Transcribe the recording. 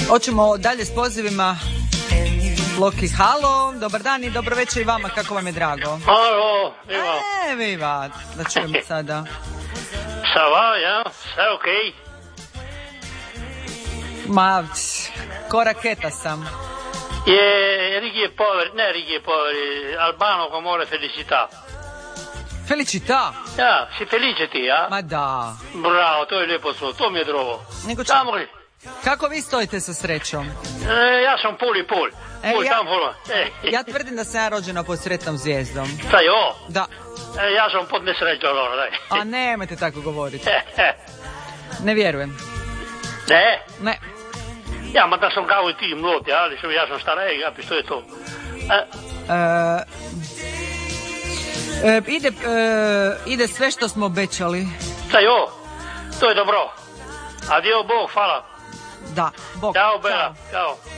Hoćemo dalje s pozivima. Loki, halo, dobar dan i dobro večer i vama, kako vam je drago? Halo, viva. Viva, da čujemo sada. Ça va, ja, sve okej. Ma, ko raketa sam. Righe poveri, Albano con amore e felicità. Felicità? Ja, si felice ti, ja? Ma da. Bravo, to je lijepo slovo, to mi je drogo. Nego Tamo li? Kako vi stojite sa srećom? Ja sam pol i pol. Ja tvrdim da sam ja rođena pod sretnom zvijezdom. Šta jo? Da. Ja sam pod nesrećom, daj. A nemojte tako govoriti. Ne vjerujem. Ne? Ne. Ja, ma da sam kao i ti mlod, ja sam stariji, što je to? Ide sve što smo obećali. Šta jo? To je dobro. Adio, Bog, hvala. Da, Bog. Ćao, Bela, ćao.